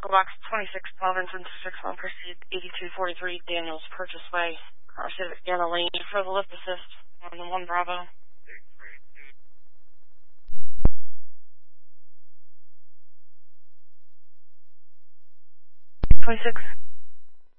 Echo Box 2612 and 661, proceed 8243 Daniels Purchase Way, Car Civic Anna Lane for the lift assist on the 1 Bravo. 26.